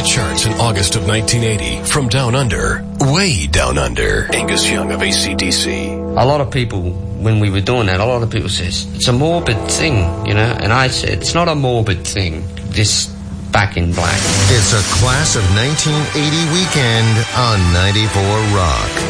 charts in August of 1980 from Down Under, way down under. Angus Young of AC/DC. A lot of people, when we were doing that, a lot of people says, it's a morbid thing, you know, and I said, it's not a morbid thing, this Back in Black. It's a class of 1980 weekend on 94 Rock.